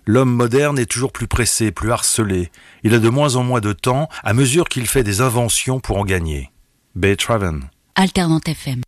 L'homme moderne est toujours plus pressé, plus harcelé. Il a de moins en moins de temps à mesure qu'il fait des inventions pour en gagner. Beethoven. Alternante FM.